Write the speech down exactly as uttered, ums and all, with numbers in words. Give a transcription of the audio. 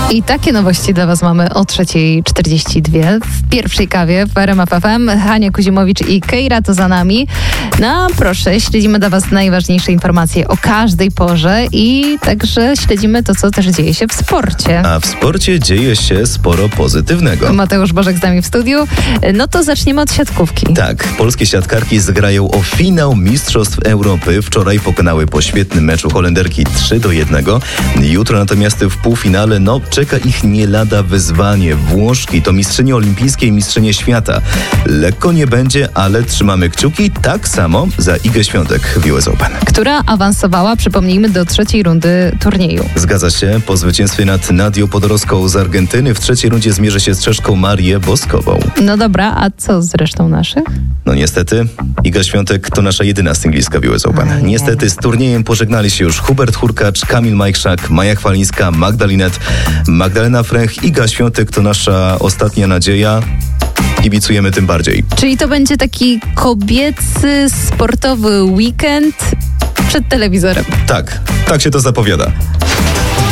I takie nowości dla Was mamy o trzeciej czterdzieści dwie w pierwszej kawie w R M F F M. Hania Kuzimowicz i Kejra to za nami. No proszę, śledzimy dla Was najważniejsze informacje o każdej porze i także śledzimy to, co też dzieje się w sporcie. A w sporcie dzieje się sporo pozytywnego. Mateusz Bożek z nami w studiu. No to zaczniemy od siatkówki. Tak, polskie siatkarki zagrają o finał Mistrzostw Europy. Wczoraj pokonały po świetnym meczu Holenderki trzy do jednego. Jutro natomiast w półfinale, no czeka ich nie lada wyzwanie. Włoszki to mistrzynie olimpijskie i mistrzynie świata. Lekko nie będzie, ale trzymamy kciuki tak samo za Igę Świątek w U S Open. Która awansowała, przypomnijmy, do trzeciej rundy turnieju. Zgadza się, po zwycięstwie nad Nadią Podorowską z Argentyny w trzeciej rundzie zmierzy się z Czeszką Marię Boskową. No dobra, a co z resztą naszych? No niestety, Iga Świątek to nasza jedyna singliska w U S Open. Ajaj. Niestety z turniejem pożegnali się już Hubert Hurkacz, Kamil Majchrzak, Maja Chwalińska, Magda Linette, Magdalena Fręch. Iga Świątek to nasza ostatnia nadzieja. Kibicujemy tym bardziej. Czyli to będzie taki kobiecy, sportowy weekend przed telewizorem. Tak, tak się to zapowiada.